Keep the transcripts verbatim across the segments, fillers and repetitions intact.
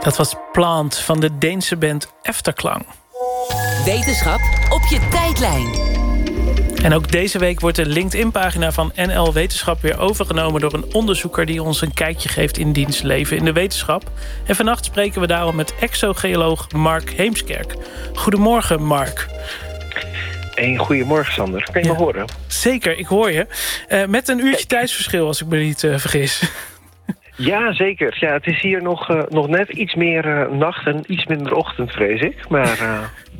Dat was Plant van de Deense band Efterklang. Wetenschap op je tijdlijn. En ook deze week wordt de LinkedIn-pagina van N L Wetenschap weer overgenomen door een onderzoeker die ons een kijkje geeft in diens leven in de wetenschap. En vannacht spreken we daarom met exogeoloog Mark Heemskerk. Goedemorgen, Mark. Een goedemorgen, Sander. Kan je ja, me horen? Zeker, ik hoor je. Uh, met een uurtje tijdsverschil, als ik me niet uh, vergis. Ja, zeker. Ja, het is hier nog, uh, nog net iets meer uh, nacht en iets minder ochtend, vrees ik. Maar... Uh...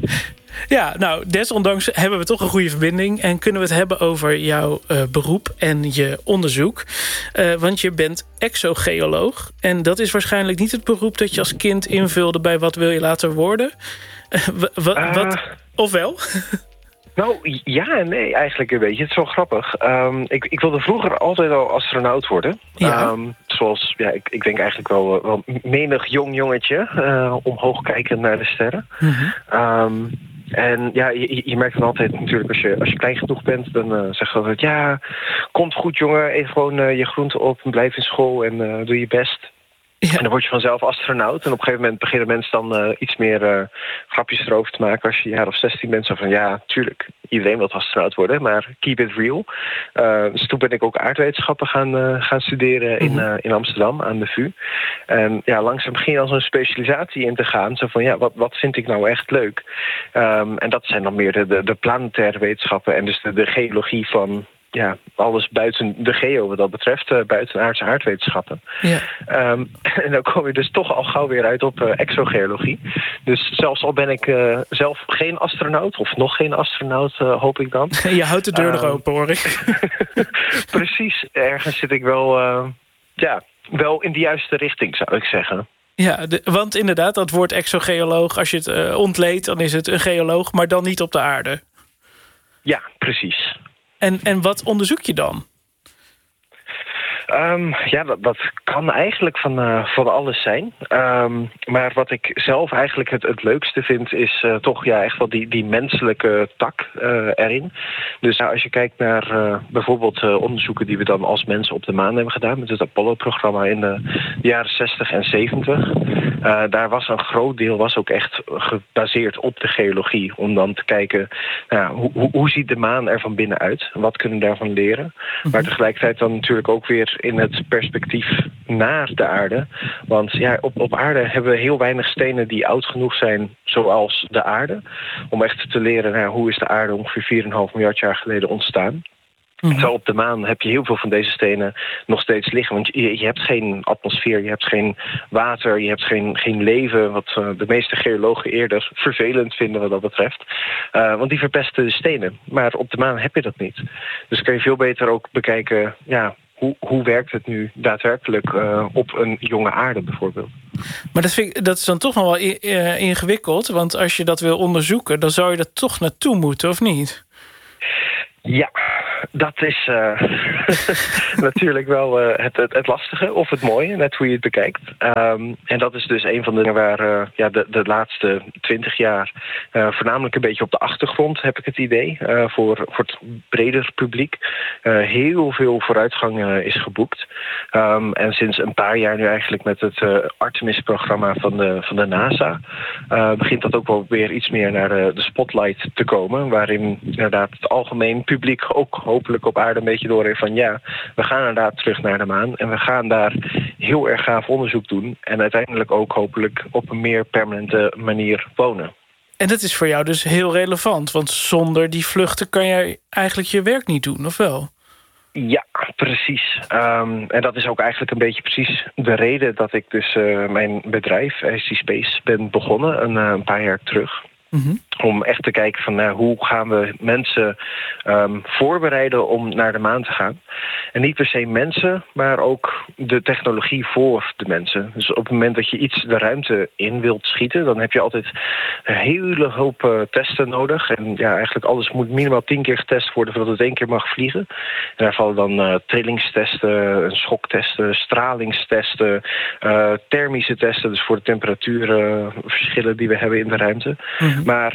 Ja, nou, desondanks hebben we toch een goede verbinding en kunnen we het hebben over jouw uh, beroep en je onderzoek. Uh, want je bent exogeoloog en dat is waarschijnlijk niet het beroep dat je als kind invulde bij wat wil je later worden. Uh, w- w- uh... wat, of wel? Nou, ja en nee, eigenlijk een beetje. Het is wel grappig. Um, ik, ik wilde vroeger altijd al astronaut worden. Ja. Um, zoals, ja, ik, ik denk eigenlijk wel, wel menig jong jongetje. Uh, omhoog kijken naar de sterren. Mm-hmm. Um, en ja, je, je merkt dan altijd natuurlijk, als je, als je klein genoeg bent, dan uh, zeg je altijd, ja, komt goed jongen, eet gewoon uh, je groente op en blijf in school en uh, doe je best. Ja. En dan word je vanzelf astronaut. En op een gegeven moment beginnen mensen dan uh, iets meer uh, grapjes erover te maken. Als je een jaar of zestien bent, zo van ja, tuurlijk, iedereen wil astronaut worden, maar keep it real. Uh, dus toen ben ik ook aardwetenschappen gaan, uh, gaan studeren in, uh, in Amsterdam aan de V U. En ja, langzaam begin je al zo'n specialisatie in te gaan. Zo van ja, wat, wat vind ik nou echt leuk? Um, en dat zijn dan meer de, de, de planetaire wetenschappen en dus de, de geologie van... Ja, alles buiten de geo wat dat betreft, uh, buitenaardse aardwetenschappen. Ja. Um, en dan kom je dus toch al gauw weer uit op uh, exogeologie. Dus zelfs al ben ik uh, zelf geen astronaut, of nog geen astronaut, uh, hoop ik dan. Je houdt de deur nog um, open, hoor ik. Precies, ergens zit ik wel, uh, ja, wel in de juiste richting, zou ik zeggen. Ja, de, want inderdaad, dat woord exogeoloog, als je het uh, ontleedt, dan is het een geoloog, maar dan niet op de aarde. Ja, precies. En, en wat onderzoek je dan? Um, ja, dat, dat kan eigenlijk van, uh, van alles zijn. Um, maar wat ik zelf eigenlijk het, het leukste vind... is uh, toch ja, echt wel die, die menselijke tak uh, erin. Dus uh, als je kijkt naar uh, bijvoorbeeld uh, onderzoeken... die we dan als mensen op de maan hebben gedaan... met het Apollo-programma in de jaren zestig en zeventig... Uh, daar was een groot deel was ook echt gebaseerd op de geologie. Om dan te kijken, uh, hoe, hoe, hoe ziet de maan er van binnen uit? Wat kunnen we daarvan leren? Mm-hmm. Maar tegelijkertijd dan natuurlijk ook weer in het perspectief naar de aarde. Want ja, op, op aarde hebben we heel weinig stenen die oud genoeg zijn zoals de aarde. Om echt te leren, nou, hoe is de aarde ongeveer vier komma vijf miljard jaar geleden ontstaan. Mm-hmm. Zo op de maan heb je heel veel van deze stenen nog steeds liggen. Want je, je hebt geen atmosfeer, je hebt geen water, je hebt geen, geen leven. Wat uh, de meeste geologen eerder vervelend vinden wat dat betreft. Uh, want die verpesten de stenen. Maar op de maan heb je dat niet. Dus kan je veel beter ook bekijken... ja. Hoe, hoe werkt het nu daadwerkelijk uh, op een jonge aarde bijvoorbeeld? Maar dat, vind ik, dat is dan toch nog wel i- uh, ingewikkeld. Want als je dat wil onderzoeken, dan zou je er toch naartoe moeten, of niet? Ja, dat is uh, natuurlijk wel uh, het, het, het lastige of het mooie, net hoe je het bekijkt. Um, en dat is dus een van de dingen waar uh, ja, de, de laatste twintig jaar uh, voornamelijk een beetje op de achtergrond, heb ik het idee, uh, voor, voor het breder publiek uh, heel veel vooruitgang uh, is geboekt. Um, en sinds een paar jaar nu eigenlijk met het uh, Artemis-programma van de, van de NASA uh, begint dat ook wel weer iets meer naar de, de spotlight te komen, waarin inderdaad het algemeen publiek ook hopelijk op aarde een beetje door heeft van ja, we gaan inderdaad terug naar de maan en we gaan daar heel erg gaaf onderzoek doen en uiteindelijk ook hopelijk op een meer permanente manier wonen. En dat is voor jou dus heel relevant, want zonder die vluchten kan jij eigenlijk je werk niet doen, of wel? Ja, precies. Um, en dat is ook eigenlijk een beetje precies de reden dat ik dus uh, mijn bedrijf, I C Space, ben begonnen een, uh, een paar jaar terug. Mm-hmm. Om echt te kijken van nou, hoe gaan we mensen um, voorbereiden om naar de maan te gaan. En niet per se mensen, maar ook de technologie voor de mensen. Dus op het moment dat je iets de ruimte in wilt schieten, dan heb je altijd een hele hoop uh, testen nodig. En ja, eigenlijk alles moet minimaal tien keer getest worden voordat het één keer mag vliegen. En daar vallen dan uh, trillingstesten, schoktesten, stralingstesten, uh, thermische testen, dus voor de temperatuurverschillen uh, die we hebben in de ruimte. Mm-hmm. Maar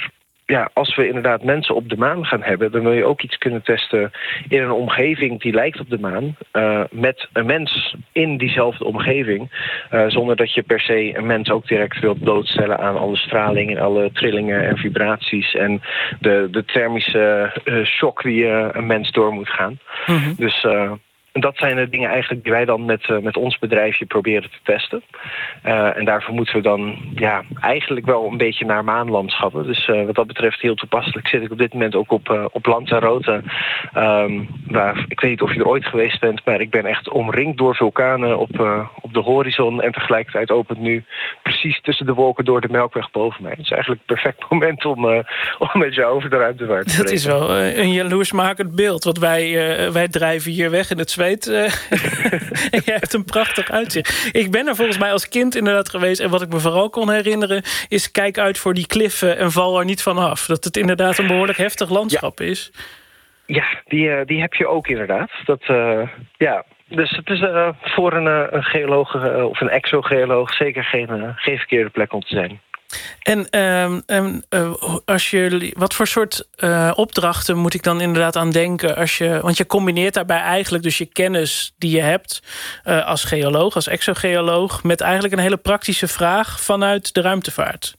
ja, als we inderdaad mensen op de maan gaan hebben, dan wil je ook iets kunnen testen in een omgeving die lijkt op de maan, uh, met een mens in diezelfde omgeving, uh, zonder dat je per se een mens ook direct wilt blootstellen aan alle straling en alle trillingen en vibraties en de, de thermische uh, shock die uh, een mens door moet gaan. Mm-hmm. Dus uh, dat zijn de dingen eigenlijk die wij dan met, uh, met ons bedrijfje proberen te testen. Uh, en daarvoor moeten we dan ja, eigenlijk wel een beetje naar maanlandschappen. Dus uh, wat dat betreft heel toepasselijk zit ik op dit moment ook op, uh, op Lanzarote. Um, waar, ik weet niet of je er ooit geweest bent, maar ik ben echt omringd door vulkanen op, uh, op de horizon. En tegelijkertijd opent nu precies tussen de wolken door de Melkweg boven mij. Het is eigenlijk het perfect moment om, uh, om met jou over de ruimtevaart te spreken. Dat is wel uh, een jaloersmakend beeld, want wij, uh, wij drijven hier weg in het zweet. Uh, en jij hebt een prachtig uitzicht. Ik ben er volgens mij als kind inderdaad geweest. En wat ik me vooral kon herinneren is kijk uit voor die kliffen en val er niet vanaf. Dat het inderdaad een behoorlijk heftig landschap ja. is. Ja, die, uh, die heb je ook inderdaad. Dat, uh, ja. Dus het is uh, voor een, uh, een geoloog uh, of een exogeoloog zeker geen, uh, geen verkeerde plek om te zijn. En um, um, uh, als je, wat voor soort uh, opdrachten moet ik dan inderdaad aan denken? Als je, want je combineert daarbij eigenlijk dus je kennis die je hebt uh, als geoloog, als exogeoloog, met eigenlijk een hele praktische vraag vanuit de ruimtevaart.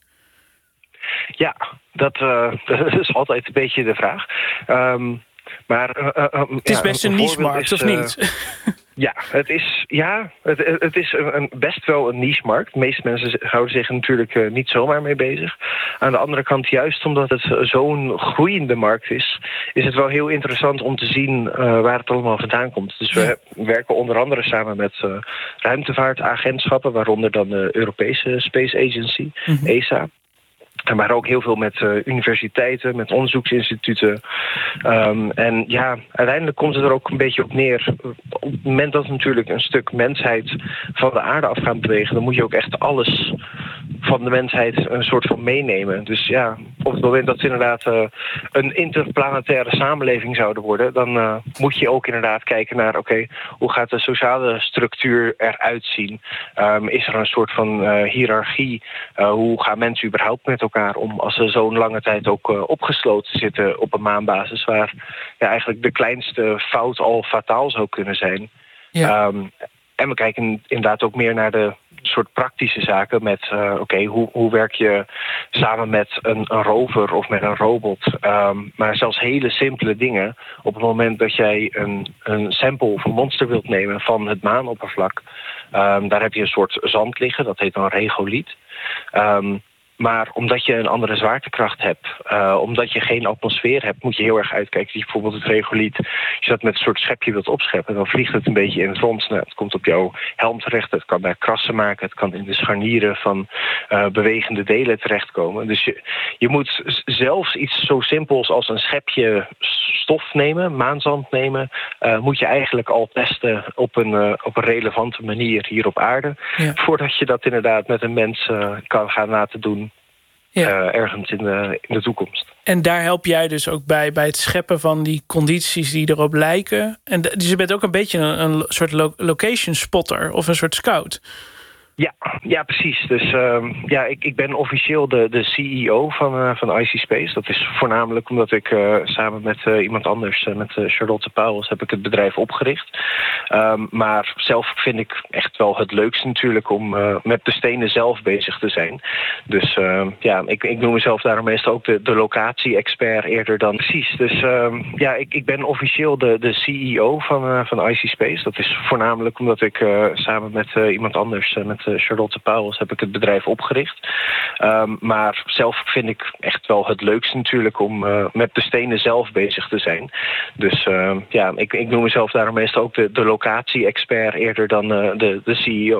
Ja, dat, uh, dat is altijd een beetje de vraag. Um, maar, uh, uh, uh, het is ja, best een, een niche-markt, of niet? Uh, Ja, het is, ja, het, het is een, een best wel een niche-markt. De meeste mensen houden zich natuurlijk uh, niet zomaar mee bezig. Aan de andere kant, juist omdat het zo'n groeiende markt is, is het wel heel interessant om te zien uh, waar het allemaal vandaan komt. Dus we werken onder andere samen met uh, ruimtevaartagentschappen, waaronder dan de Europese Space Agency, mm-hmm. E S A. Maar ook heel veel met uh, universiteiten, met onderzoeksinstituten. Um, en ja, uiteindelijk komt het er ook een beetje op neer. Op het moment dat natuurlijk een stuk mensheid van de aarde af gaat bewegen, dan moet je ook echt alles van de mensheid een soort van meenemen. Dus ja, op het moment dat het inderdaad uh, een interplanetaire samenleving zouden worden, dan uh, moet je ook inderdaad kijken naar, oké, okay, hoe gaat de sociale structuur eruit zien? Um, is er een soort van uh, hiërarchie? Uh, hoe gaan mensen überhaupt met elkaar om als ze zo'n lange tijd ook uh, opgesloten zitten op een maanbasis, waar ja, eigenlijk de kleinste fout al fataal zou kunnen zijn? Ja. Um, en we kijken inderdaad ook meer naar de soort praktische zaken met, uh, oké, okay, hoe, hoe werk je samen met een, een rover of met een robot? Um, maar zelfs hele simpele dingen. Op het moment dat jij een, een sample of een monster wilt nemen van het maanoppervlak, um, daar heb je een soort zand liggen, dat heet dan regoliet. Um, Maar omdat je een andere zwaartekracht hebt, uh, omdat je geen atmosfeer hebt, moet je heel erg uitkijken. Dus bijvoorbeeld het regoliet, als je dat met een soort schepje wilt opscheppen, dan vliegt het een beetje in het rond. Nou, het komt op jouw helm terecht, het kan daar krassen maken, het kan in de scharnieren van uh, bewegende delen terechtkomen. Dus je, je moet zelfs iets zo simpels als een schepje stof nemen, maanzand nemen, uh, moet je eigenlijk al testen op een, uh, op een relevante manier hier op aarde, ja. voordat je dat inderdaad met een mens uh, kan gaan laten doen. Ja. Uh, ergens in de, in de toekomst. En daar help jij dus ook bij, bij het scheppen van die condities die erop lijken. En dus je bent ook een beetje een, een soort lo- location spotter of een soort scout. Ja, ja, precies. Dus uh, ja, ik, ik ben officieel de, de C E O van, uh, van I C Space. Dat is voornamelijk omdat ik uh, samen met uh, iemand anders, uh, met uh, Charlotte Pauwels, heb ik het bedrijf opgericht. Um, maar zelf vind ik echt wel het leukste natuurlijk om uh, met de stenen zelf bezig te zijn. Dus uh, ja, ik, ik noem mezelf daarom meestal ook de, de locatie-expert eerder dan precies. Dus uh, ja, ik, ik ben officieel de, de C E O van, uh, van I C Space. Dat is voornamelijk omdat ik uh, samen met uh, iemand anders, uh, met Charlotte Pauwels, heb ik het bedrijf opgericht. Um, maar zelf vind ik echt wel het leukste natuurlijk om uh, met de stenen zelf bezig te zijn. Dus uh, ja, ik, ik noem mezelf daarom meestal ook de, de locatie-expert eerder dan uh, de, de C E O.